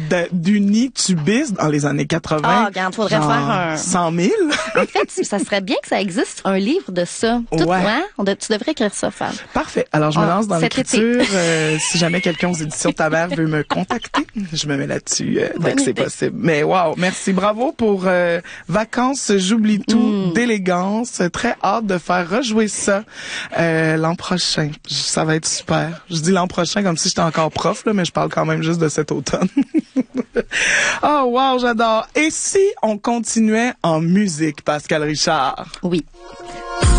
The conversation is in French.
d'unitubistes dans les années 80. Ah, regarde, faudrait faire un... 100 000. En fait, ça serait bien que ça existe, un livre de ça. Tout, Ouais. hein? Tu devrais écrire ça, Fab. Parfait. Alors, je me lance dans cet l'écriture. Si jamais quelqu'un aux éditions Tabert veut me contacter, je me mets là-dessus dès que c'est possible. Mais wow, merci. Bravo pour Vacances, j'oublie tout, d'élégance. Très hâte de faire rejouer ça l'an prochain. Ça va être super. Je dis l'an prochain comme si j'étais encore prof, là, mais je parle quand même juste de cet automne. Oh wow, j'adore. Et si on continuait en musique, Pascal Richard? Oui.